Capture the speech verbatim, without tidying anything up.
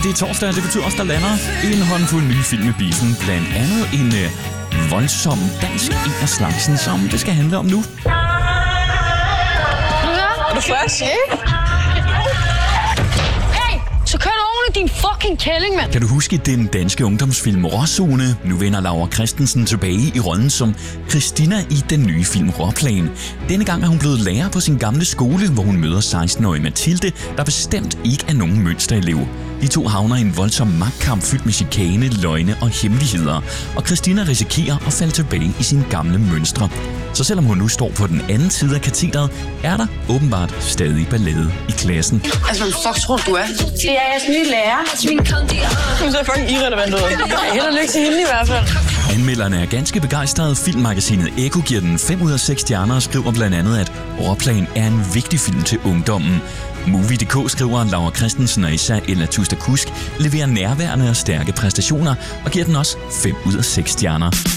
det er torsdag, og det betyder også, der lander en håndfuld nye film i biffen. Blandt andet en øh, voldsom dansk en af slagsen, som det skal handle om nu. Er du frisk? Hey, så kør du oven i din fucking kælling, mand. Kan du huske den danske ungdomsfilm Råzone? Nu vender Laura Christensen tilbage i rollen som Christina i den nye film Råplan. Denne gang er hun blevet lærer på sin gamle skole, hvor hun møder seksten-årige Mathilde, der bestemt ikke er nogen mønsterelev. De to havner i en voldsom magtkamp fyldt med chikane, løgne og hemmeligheder, og Christina risikerer at falde tilbage i sine gamle mønstre. Så selvom hun nu står på den anden side af katedret, er der åbenbart stadig ballade i klassen. Altså, hvem fuck tror du er? Det er jeres nye lærer. Hun ser fucking irrelevant ud. Held og lykke til hende i hvert fald. Anmelderne er ganske begejstrede. Filmmagasinet Ekko giver den fem ud af seks stjerner og skriver blandt andet, at Råplan er en vigtig film til ungdommen. Movie punktum d k skriver, at Laura Christensen og især Ella Tuster Kusk leverer nærværende og stærke præstationer og giver den også fem ud af seks stjerner.